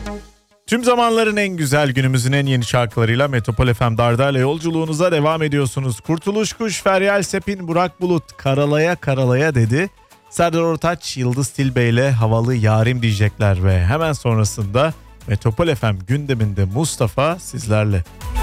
Tüm zamanların en güzel, günümüzün en yeni şarkılarıyla Metropol FM Dardar'la yolculuğunuza devam ediyorsunuz. Kurtuluş Kuş, Feryal Sepin, Burak Bulut karalaya karalaya dedi. Serdar Ortaç, Yıldız Tilbe ile Havalı Yarim diyecekler ve hemen sonrasında Metropol FM gündeminde Mustafa sizlerle.